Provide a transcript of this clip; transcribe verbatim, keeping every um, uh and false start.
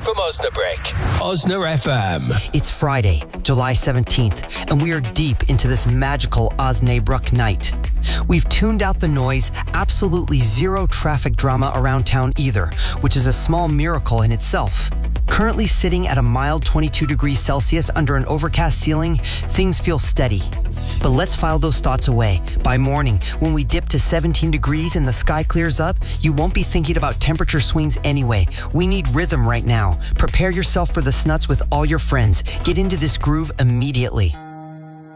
from Osnabrück. Osna F M. It's Friday, July seventeenth, and we are deep into this magical Osnabrück night. We've tuned out the noise, absolutely zero traffic drama around town either, which is a small miracle in itself. Currently sitting at a mild twenty-two degrees Celsius under an overcast ceiling, things feel steady. But let's file those thoughts away. By morning, when we dip to seventeen degrees and the sky clears up, you won't be thinking about temperature swings anyway. We need rhythm right now. Prepare yourself for the snuts with all your friends. Get into this groove immediately.